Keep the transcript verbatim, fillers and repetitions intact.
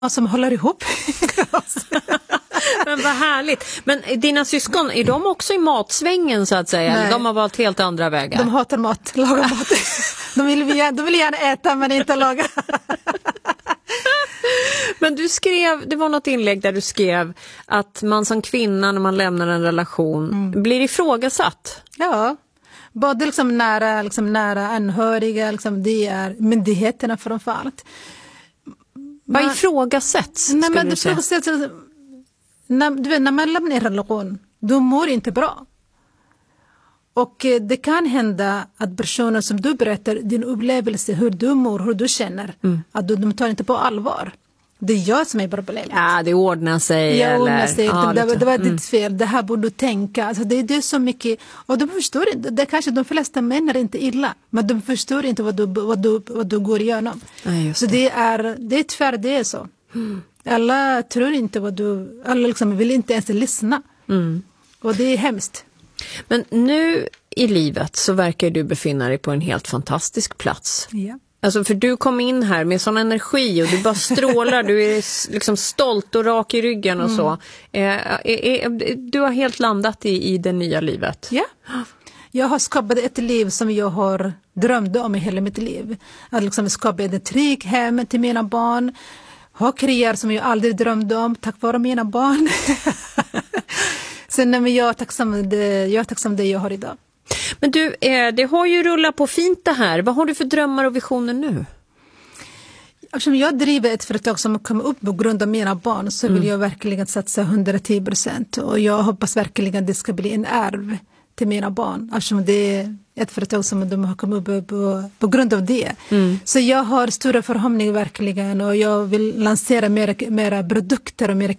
som håller ihop. Men vad härligt. Men dina syskon, är de också i matsvängen så att säga? Nej. De har valt helt andra vägar. De hatar mat, lagar mat. De vill, de vill gärna äta men inte laga. Men du skrev, det var något inlägg där du skrev att man som kvinna när man lämnar en relation mm. blir ifrågasatt. Ja, både liksom nära, liksom nära anhöriga, liksom det är myndigheterna framför allt. Vad ifrågasätts? Nej, men det ifrågasätts, när, du vet, när man lämnar en relation, då mår inte bra. Och det kan hända att personer som du berättar din upplevelse, hur du mår, hur du känner, mm. att du, de tar inte på allvar. Det är jag som är problemet. Ja, det ordnar sig. Jag eller... ordnar sig. Ja, det, det, det var mm. ditt fel. Det här borde du tänka. Alltså det, det är så mycket. Och de förstår inte. Det kanske de flesta män är inte illa. Men de förstår inte vad du, vad du, vad du går igenom. Ja, just så det. det är, det är tyvärr det är så. Mm. Alla tror inte vad du... Alla liksom vill inte ens lyssna. Mm. Och det är hemskt. Men nu i livet så verkar du befinna dig på en helt fantastisk plats. Ja. Alltså för du kom in här med sån energi och du bara strålar, du är liksom stolt och rak i ryggen och mm. så. Eh, eh, eh, du har helt landat i, i det nya livet. Ja, jag har skapat ett liv som jag har drömt om i hela mitt liv. Att liksom skapa ett tryggt hem till mina barn. Ha karriär som jag aldrig drömde om tack vare mina barn. Sen är jag tacksam det, jag är tacksam det jag har idag. Men du, det har ju rullat på fint det här. Vad har du för drömmar och visioner nu? Eftersom jag driver ett företag som kommer upp på grund av mina barn så vill mm. jag verkligen satsa hundratio procent. Och jag hoppas verkligen att det ska bli en arv till mina barn. Eftersom det är ett företag som de har kommit upp på, på grund av det. Mm. Så jag har stora förhoppningar verkligen och jag vill lansera mer, mera produkter och mer